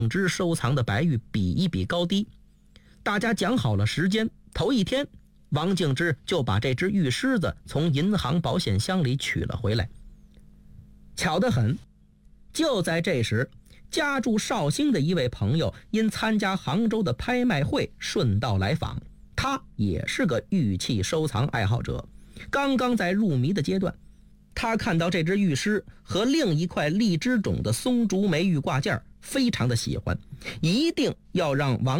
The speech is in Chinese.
之收藏的白玉比一比高低。大家讲好了时间，头一天王敬之就把这只玉狮子从银行保险箱里取了回来。巧得很，就在这时，家住绍兴的一位朋友因参加杭州的拍卖会顺道来访，他也是个玉器收藏爱好者，刚刚在入迷的阶段。他看到这只玉狮和另一块荔枝种的松竹梅玉挂件，非常的喜欢，一定要让王